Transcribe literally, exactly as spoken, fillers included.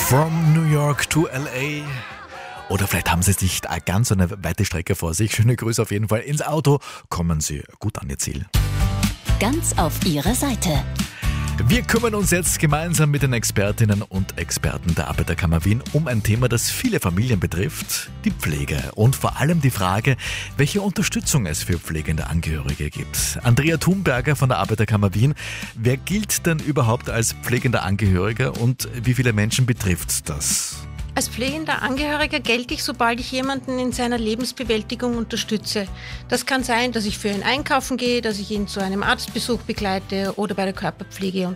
From New York to L A. Oder vielleicht haben Sie nicht ganz so eine weite Strecke vor sich. Schöne Grüße auf jeden Fall ins Auto. Kommen Sie gut an Ihr Ziel. Ganz auf Ihrer Seite. Wir kümmern uns jetzt gemeinsam mit den Expertinnen und Experten der Arbeiterkammer Wien um ein Thema, das viele Familien betrifft, die Pflege. Und vor allem die Frage, welche Unterstützung es für pflegende Angehörige gibt. Andrea Thunberger von der Arbeiterkammer Wien. Wer gilt denn überhaupt als pflegender Angehöriger und wie viele Menschen betrifft das? Als pflegender Angehöriger gelte ich, sobald ich jemanden in seiner Lebensbewältigung unterstütze. Das kann sein, dass ich für ihn einkaufen gehe, dass ich ihn zu einem Arztbesuch begleite oder bei der Körperpflege